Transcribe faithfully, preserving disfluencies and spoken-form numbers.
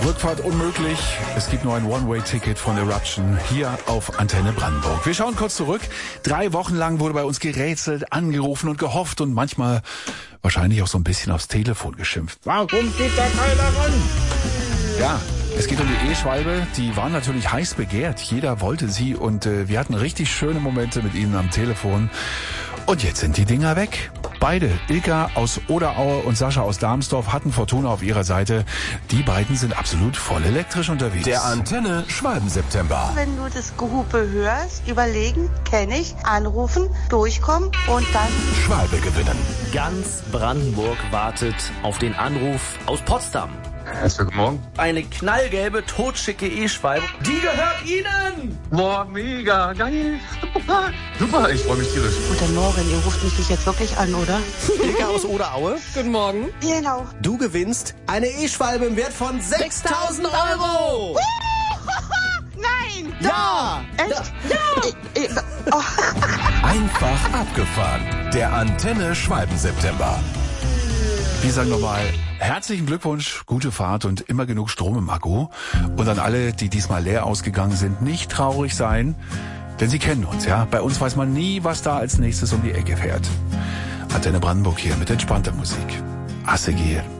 Rückfahrt unmöglich. Es gibt nur ein One-Way-Ticket von Eruption hier auf Antenne Brandenburg. Wir schauen kurz zurück. Drei Wochen lang wurde bei uns gerätselt, angerufen und gehofft und manchmal wahrscheinlich auch so ein bisschen aufs Telefon geschimpft. Warum geht da keiner ran? Ja, es geht um die E-Schwalbe. Die waren natürlich heiß begehrt. Jeder wollte sie und äh, wir hatten richtig schöne Momente mit ihnen am Telefon. Und jetzt sind die Dinger weg. Beide, Ilka aus Oderaue und Sascha aus Darmsdorf, hatten Fortuna auf ihrer Seite. Die beiden sind absolut voll elektrisch unterwegs. Der Antenne Schwalben-September. Wenn du das Gehupe hörst, überlegen, kenne ich, anrufen, durchkommen und dann Schwalbe gewinnen. Ganz Brandenburg wartet auf den Anruf aus Potsdam. Erstmal guten Morgen. Eine knallgelbe, totschicke E-Schwalbe. Die gehört Ihnen! Boah, mega, geil. Super, super, ich freue mich tierisch. Guten Morgen, ihr ruft mich nicht jetzt wirklich an, oder? Ilka aus Oderaue. Guten Morgen. Genau. Du gewinnst eine E-Schwalbe im Wert von sechstausend Euro. Nein! Ja! Echt? Ja! Ich, ich, oh. Einfach abgefahren. Der Antenne Schwalben-September. Wir sagen nochmal herzlichen Glückwunsch, gute Fahrt und immer genug Strom im Akku. Und an alle, die diesmal leer ausgegangen sind, nicht traurig sein, denn sie kennen uns, ja. Bei uns weiß man nie, was da als nächstes um die Ecke fährt. Antenne Brandenburg hier mit entspannter Musik. Asse gehe.